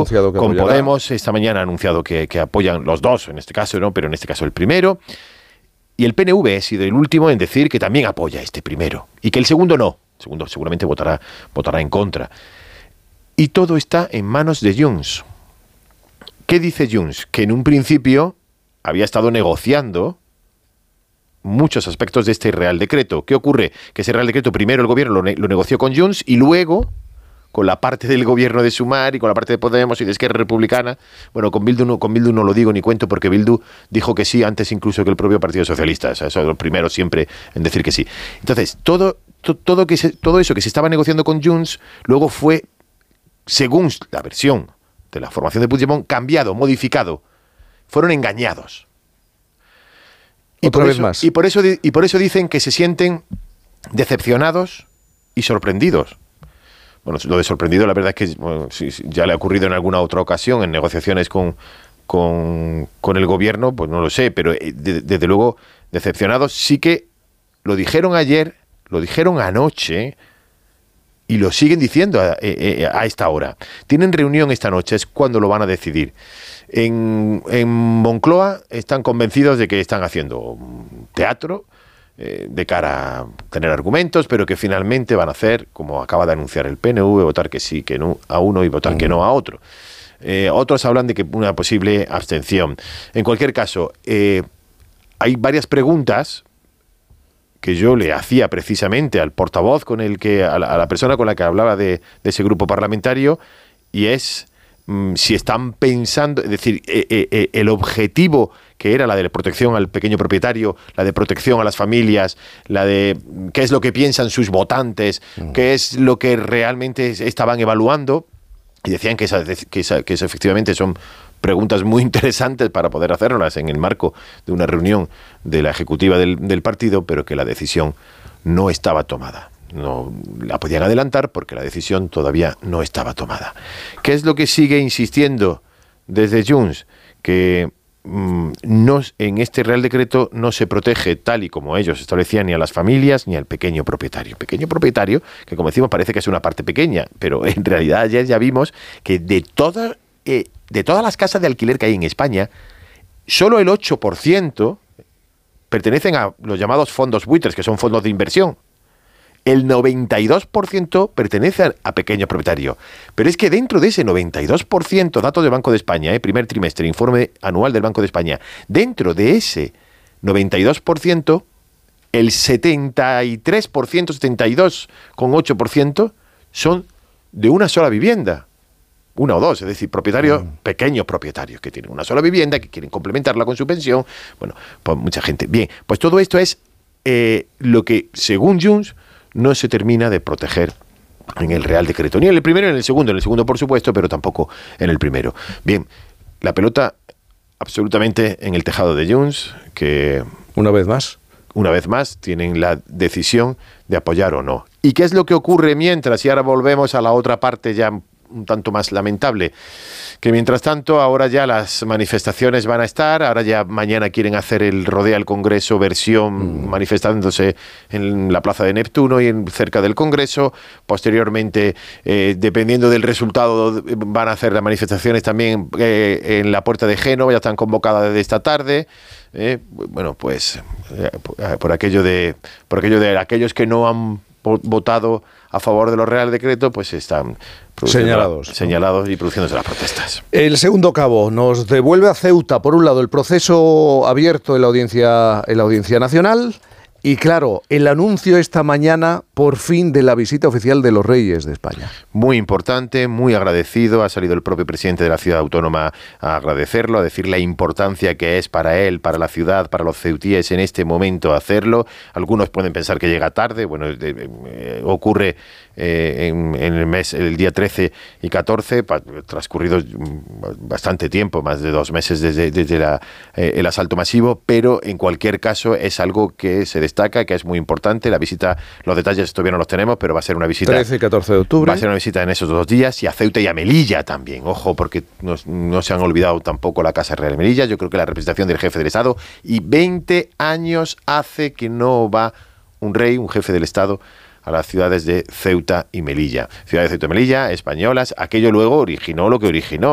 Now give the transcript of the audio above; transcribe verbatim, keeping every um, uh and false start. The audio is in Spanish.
anunciado que con apoyará. Podemos. Esta mañana ha anunciado que, que apoyan los dos, en este caso, ¿no? Pero en este caso el primero. Y el P N V ha sido el último en decir que también apoya este primero. Y que el segundo no. El segundo seguramente votará, votará en contra. Y todo está en manos de Junts. ¿Qué dice Junts? Que en un principio había estado negociando muchos aspectos de este Real Decreto. ¿Qué ocurre? Que ese Real Decreto primero el gobierno lo, ne- lo negoció con Junts y luego con la parte del gobierno de Sumar y con la parte de Podemos y de Esquerra Republicana. Bueno, con Bildu no, con Bildu no lo digo ni cuento porque Bildu dijo que sí antes incluso que el propio Partido Socialista. O sea, eso es lo primero siempre en decir que sí. Entonces, todo, to, todo, que se, todo eso que se estaba negociando con Junts luego fue, según la versión de la formación de Puigdemont, cambiado, modificado. Fueron engañados. Y Otra por vez eso, más. Y por, eso, y por eso dicen que se sienten decepcionados y sorprendidos. Bueno, lo de sorprendido la verdad es que bueno, sí, sí, ya le ha ocurrido en alguna otra ocasión en negociaciones con, con, con el gobierno, pues no lo sé, pero eh, de, desde luego decepcionados sí que lo dijeron ayer, lo dijeron anoche y lo siguen diciendo a, a, a esta hora. Tienen reunión esta noche, es cuando lo van a decidir. En, en Moncloa están convencidos de que están haciendo teatro, eh, de cara a tener argumentos, pero que finalmente van a hacer, como acaba de anunciar el P N V, votar que sí que no a uno y votar mm. que no a otro. Eh, otros hablan de que una posible abstención. En cualquier caso, eh, hay varias preguntas que yo le hacía precisamente al portavoz con el que, a la, a la persona con la que hablaba de, de ese grupo parlamentario, y es mmm, si están pensando, es decir, eh, eh, el objetivo que era la de protección al pequeño propietario, la de protección a las familias, la de qué es lo que piensan sus votantes, mm. qué es lo que realmente estaban evaluando, y decían que, esa, que, esa, que esa efectivamente son preguntas muy interesantes para poder hacerlas en el marco de una reunión de la ejecutiva del, del partido, pero que la decisión no estaba tomada. No la podían adelantar porque la decisión todavía no estaba tomada. ¿Qué es lo que sigue insistiendo desde Junts? Que mmm, no, en este Real Decreto no se protege tal y como ellos establecían ni a las familias ni al pequeño propietario. Pequeño propietario, que como decimos parece que es una parte pequeña, pero en realidad ayer ya vimos que de toda, eh, de todas las casas de alquiler que hay en España, solo el ocho por ciento pertenecen a los llamados fondos buitres, que son fondos de inversión. El noventa y dos por ciento pertenece a pequeños propietarios. Pero es que dentro de ese noventa y dos por ciento, datos del Banco de España, eh, primer trimestre, informe anual del Banco de España, dentro de ese noventa y dos por ciento, el setenta y tres por ciento, setenta y dos coma ocho por ciento son de una sola vivienda. Una o dos, es decir, propietarios, mm. pequeños propietarios que tienen una sola vivienda, que quieren complementarla con su pensión. Bueno, pues mucha gente. Bien, pues todo esto es eh, lo que, según Junts, no se termina de proteger en el Real Decreto. Ni en el primero ni en el segundo. En el segundo, por supuesto, pero tampoco en el primero. Bien, la pelota absolutamente en el tejado de Junts, que una vez más, una vez más, tienen la decisión de apoyar o no. ¿Y qué es lo que ocurre mientras? Y ahora volvemos a la otra parte ya un tanto más lamentable, que mientras tanto ahora ya las manifestaciones van a estar, ahora ya mañana quieren hacer el Rodea al Congreso versión mm. manifestándose en la Plaza de Neptuno y en, cerca del Congreso, posteriormente eh, dependiendo del resultado van a hacer las manifestaciones también eh, en la Puerta de Génova, ya están convocadas desde esta tarde. Eh, bueno, pues eh, por aquello de por aquello de aquellos que no han votado a favor de los Real Decreto, pues están señalados, señalados y produciéndose las protestas. El segundo cabo nos devuelve a Ceuta, por un lado, el proceso abierto en la Audiencia, en la Audiencia Nacional y, claro, el anuncio esta mañana, por fin, de la visita oficial de los Reyes de España. Muy importante, muy agradecido. Ha salido el propio presidente de la ciudad autónoma a agradecerlo, a decir la importancia que es para él, para la ciudad, para los ceutíes en este momento hacerlo. Algunos pueden pensar que llega tarde. Bueno, eh, eh, ocurre eh, en, en el mes, el día trece y catorce, pa, transcurrido bastante tiempo, más de dos meses desde, desde la, eh, el asalto masivo, pero en cualquier caso es algo que se destaca, que es muy importante. La visita, los detalles todavía no los tenemos, pero va a ser una visita... trece y catorce de octubre. Va a ser una visita en esos dos días, y a Ceuta y a Melilla también. Ojo, porque no, no se han olvidado tampoco la Casa Real de Melilla. Yo creo que la representación del jefe del Estado, y veinte años hace que no va un rey, un jefe del Estado, a las ciudades de Ceuta y Melilla. Ciudades de Ceuta y Melilla, españolas, aquello luego originó lo que originó.